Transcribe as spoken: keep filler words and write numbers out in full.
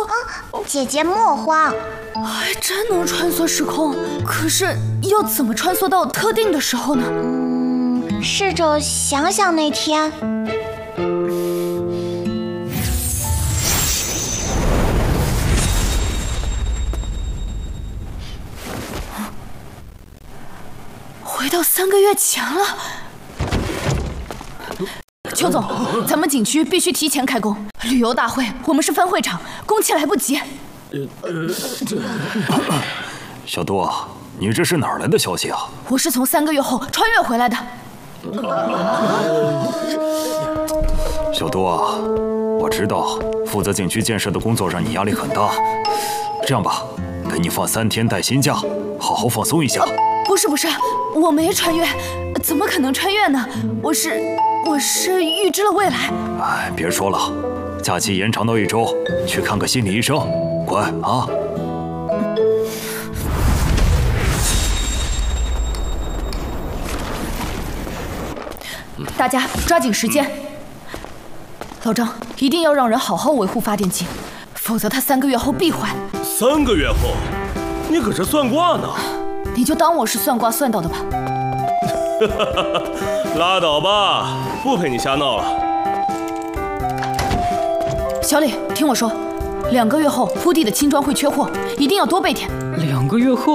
姐姐莫慌， 还真能穿梭时空，可是要怎么穿梭到特定的时候呢？ 嗯，试着想想那天。 回到三个月前了。邱总，咱们景区必须提前开工。旅游大会，我们是分会场，工期来不及。 小杜啊，你这是哪儿来的消息啊？ 我是从三个月后穿越回来的。 小杜啊，我知道负责景区建设的工作让你压力很大。这样吧，给你放三天带薪假，好好放松一下。 不是不是，我没穿越，怎么可能穿越呢？我是我是预知了未来。 哎，别说了，假期延长到一周，去看个心理医生，乖啊。 大家抓紧时间。老张，一定要让人好好维护发电机，否则它三个月后必坏。 三个月后？你可是算卦呢？ 你就当我是算卦算到的吧。 拉倒吧，不陪你瞎闹了。 小李，听我说，两个月后铺地的轻装会缺货，一定要多备点。 两个月后，